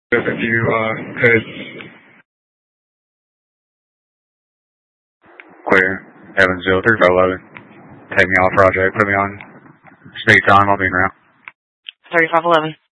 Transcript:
If you could clear Evansville 3511. Take me off project, put me on speed time, I'll be in route. 3511.